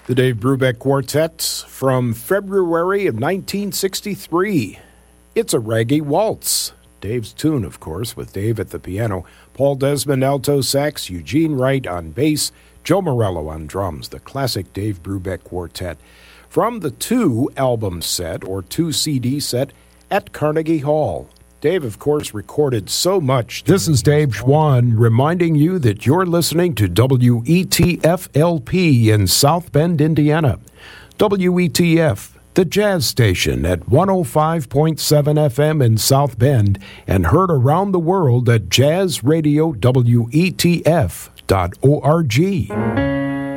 The Dave Brubeck Quartet from February of 1963. It's a Raggy Waltz. Dave's tune, of course, with Dave at the piano, Paul Desmond alto sax, Eugene Wright on bass, Joe Morello on drums, the classic Dave Brubeck Quartet. From the 2-album set, or 2-CD set, at Carnegie Hall. Dave, of course, recorded so much. This is Dave Schwann reminding you that you're listening to WETF-LP in South Bend, Indiana. WETF, the jazz station at 105.7 FM in South Bend and heard around the world at jazzradiowetf.org.